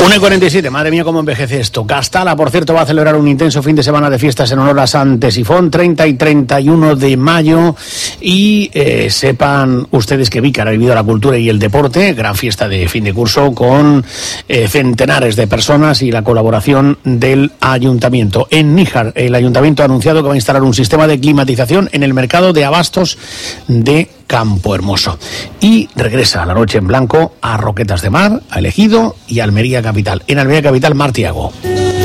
1:47, madre mía, cómo envejece esto. Castalla, por cierto, va a celebrar un intenso fin de semana de fiestas en honor a San Tesifón, 30 y 31 de mayo. Y sepan ustedes que Vícar ha vivido la cultura y el deporte, gran fiesta de fin de curso con centenares de personas y la colaboración del ayuntamiento. En Níjar, el ayuntamiento ha anunciado que va a instalar un sistema de climatización en el mercado de abastos de Campo Hermoso. Y regresa la noche en blanco a Roquetas de Mar, a Ejido y Almería Capital. En Almería Capital, Mar Tiago.